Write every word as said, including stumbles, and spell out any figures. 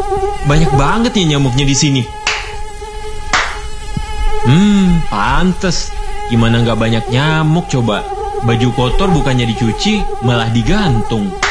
banyak banget ya nyamuknya di sini. Hmm, pantes. Gimana nggak banyak nyamuk coba? Baju kotor bukannya dicuci, malah digantung.